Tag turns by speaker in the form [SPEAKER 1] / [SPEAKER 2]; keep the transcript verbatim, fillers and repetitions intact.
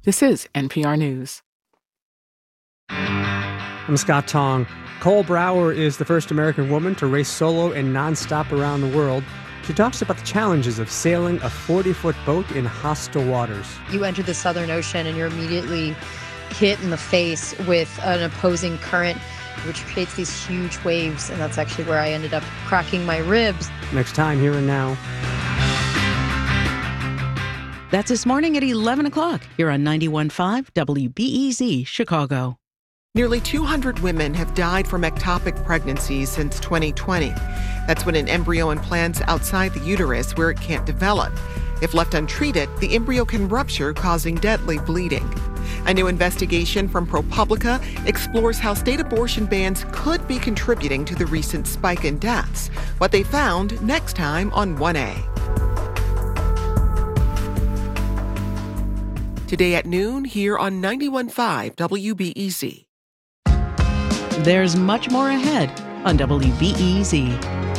[SPEAKER 1] This is N P R News.
[SPEAKER 2] I'm Scott Tong. Cole Brower is the first American woman to race solo and nonstop around the world. She talks about the challenges of sailing a forty-foot boat in hostile waters.
[SPEAKER 3] You enter the Southern Ocean and you're immediately hit in the face with an opposing current, which creates these huge waves, and that's actually where I ended up cracking my ribs.
[SPEAKER 2] Next time, Here and Now.
[SPEAKER 4] That's this morning at eleven o'clock here on ninety-one point five W B E Z Chicago.
[SPEAKER 5] Nearly two hundred women have died from ectopic pregnancies since twenty twenty. That's when an embryo implants outside the uterus where it can't develop. If left untreated, the embryo can rupture, causing deadly bleeding. A new investigation from ProPublica explores how state abortion bans could be contributing to the recent spike in deaths. What they found next time on one A. Today at noon here on ninety-one point five W B E Z.
[SPEAKER 4] There's much more ahead on W B E Z.